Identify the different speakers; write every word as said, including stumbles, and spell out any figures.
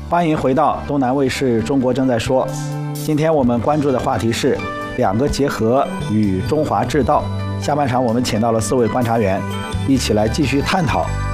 Speaker 1: 欢迎回到东南卫视中国正在说。今天我们关注的话题是两个结合与中华制造。下半场我们请到了四位观察员，一起来继续探讨